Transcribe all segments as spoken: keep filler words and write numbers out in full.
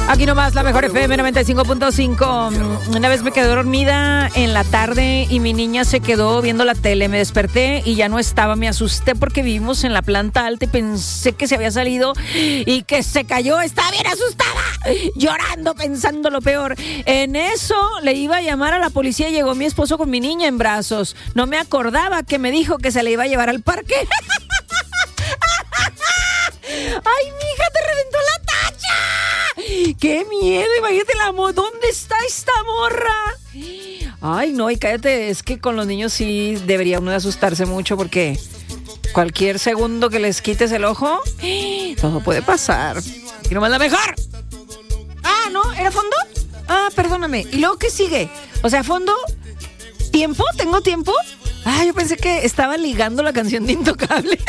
Aquí nomás la mejor F M noventa y cinco punto cinco. Una vez me quedé dormida en la tarde y mi niña se quedó viendo la tele. Me desperté y ya no estaba. Me asusté porque vivimos en la planta alta y pensé que se había salido y que se cayó. Estaba bien asustada, llorando, pensando lo peor. En eso le iba a llamar a la policía y llegó mi esposo con mi niña en brazos. No me acordaba que me dijo que se le iba a llevar al parque. ¡Ay, mija, te reventó la tacha! ¡Qué miedo! Imagínate la mo- ¿dónde está esta morra? Ay, no, y cállate, es que con los niños sí debería uno de asustarse mucho porque cualquier segundo que les quites el ojo, todo puede pasar. Y nomás la mejor. Ah, ¿no? ¿Era fondo? Ah, perdóname. ¿Y luego qué sigue? O sea, fondo, ¿tiempo? ¿Tengo tiempo? Ah, yo pensé que estaba ligando la canción de Intocable.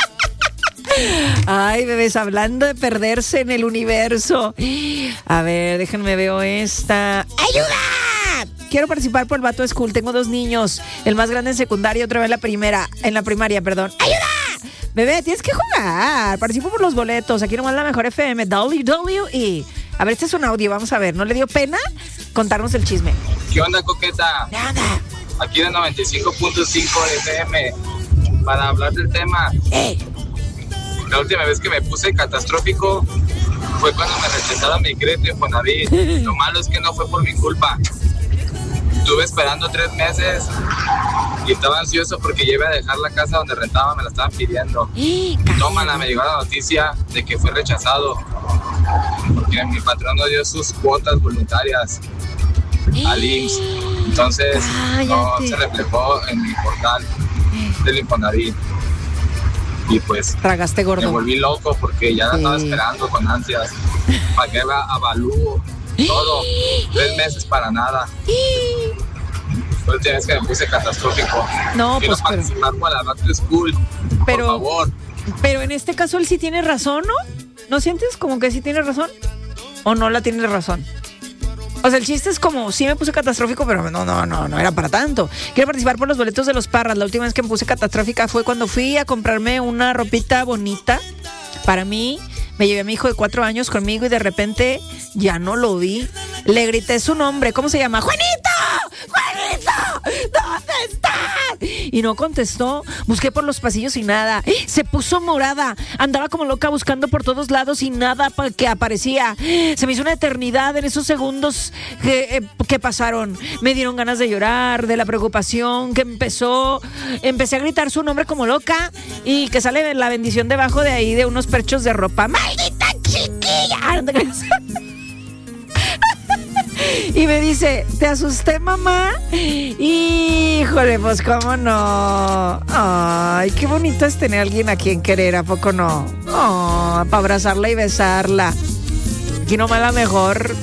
Ay, bebés, hablando de perderse en el universo. A ver, déjenme veo esta. ¡Ayuda! Quiero participar por el Vato School. Tengo dos niños. El más grande en secundaria y otro en la primera, en la primaria, perdón. ¡Ayuda! Bebé, tienes que jugar. Participo por los boletos. Aquí nomás la mejor F M. W W E. A ver, este es un audio. Vamos a ver. ¿No le dio pena contarnos el chisme? ¿Qué onda, coqueta? Nada. Aquí de noventa y cinco punto cinco F M. Para hablar del tema. ¡Eh! La última vez que me puse catastrófico fue cuando me rechazaron mi crédito en Infonavit. Lo malo es que no fue por mi culpa. Estuve esperando tres meses y estaba ansioso porque llegué a dejar la casa donde rentaba, me la estaban pidiendo. Tómala, me llegó la noticia de que fue rechazado porque mi patrón no dio sus cuotas voluntarias al I M S S. Entonces no se reflejó en mi portal del Infonavit. Y pues tragaste gordo. Me volví loco porque ya la sí. estaba esperando con ansias. Pagué avalúo, todo. Tres meses para nada. Fue la última vez que me puse catastrófico. No, Quiero pues participar pero... para la Vato School, pero, por favor. Pero en este caso él sí tiene razón, ¿no? ¿No sientes como que sí tiene razón? ¿O no la tiene razón? O sea, el chiste es como, sí me puse catastrófico, pero no, no, no, no era para tanto. Quiero participar por los boletos de los Parras. La última vez que me puse catastrófica fue cuando fui a comprarme una ropita bonita para mí. Me llevé a mi hijo de cuatro años conmigo y de repente ya no lo vi. Le grité su nombre. ¿Cómo se llama? ¡Juanito! ¡Juanito! ¿Dónde estás? Y no contestó. Busqué por los pasillos y nada. Se puso morada. Andaba como loca buscando por todos lados y nada que aparecía. Se me hizo una eternidad en esos segundos que, eh, que pasaron. Me dieron ganas de llorar, de la preocupación que empezó. Empecé a gritar su nombre como loca y que sale la bendición debajo de ahí de unos perchos de ropa. ¡Maldita chiquilla! ¿No te crees? Y me dice, ¿te asusté, mamá? Híjole, pues cómo no. Ay, qué bonito es tener a alguien a quien querer, ¿a poco no? Oh, para abrazarla y besarla. Aquí nomás la mejor.